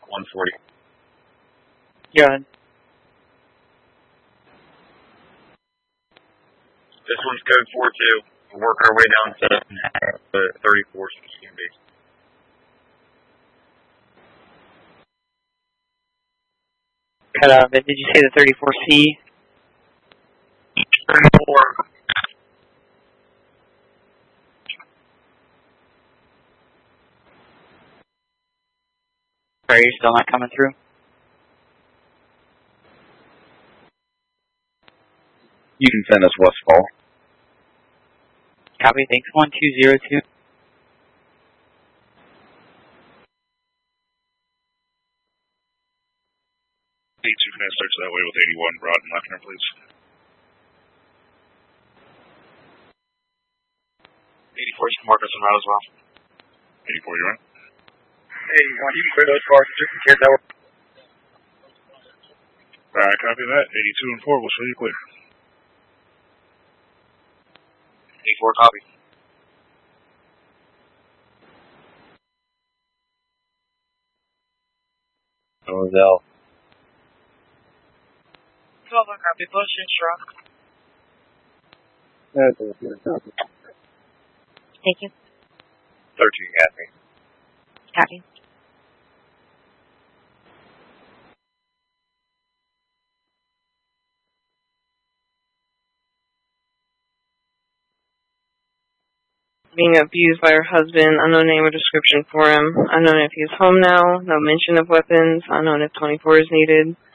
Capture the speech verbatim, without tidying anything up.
one forty. Go ahead. This one's code four two. We're working our way down to the thirty-four Steam base. Cut out a bit. Did you say the thirty-four C? thirty-four. Sorry, you're still not coming through? You can send us Westfall. Copy, thanks. one two zero two. eighty-two, can I search that way with eighty-one Broad and Lechner, please? eighty-four, you can mark us en route as well. eighty-four, you're on? eighty-one, you can clear those cars just in case that were... Alright, copy that. eighty-two and four, we'll show you clear. eighty-four, copy. Roselle. twelve, copy. Bush and Shrunk. Thank you. thirteen, Kathy. Copy. Being abused by her husband, unknown name or description for him, unknown if he is home now, no mention of weapons, unknown if twenty-four is needed.